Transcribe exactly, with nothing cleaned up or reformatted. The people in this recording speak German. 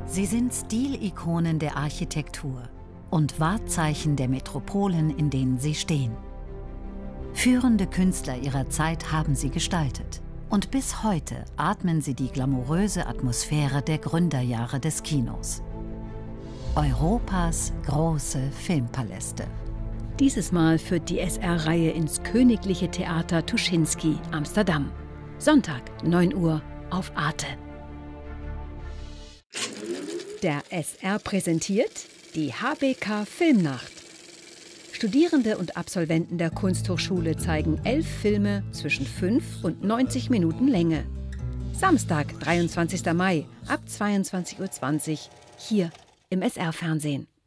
Sie sind Stilikonen der Architektur und Wahrzeichen der Metropolen, in denen sie stehen. Führende Künstler ihrer Zeit haben sie gestaltet. Und bis heute atmen sie die glamouröse Atmosphäre der Gründerjahre des Kinos. Europas große Filmpaläste. Dieses Mal führt die S R-Reihe ins Königliche Theater Tuschinski, Amsterdam. Sonntag, neun Uhr, auf Arte. Der S R präsentiert die H B K Filmnacht. Studierende und Absolventen der Kunsthochschule zeigen elf Filme zwischen fünf und neunzig Minuten Länge. Samstag, dreiundzwanzigster Mai, ab zweiundzwanzig Uhr zwanzig, hier im S R-Fernsehen.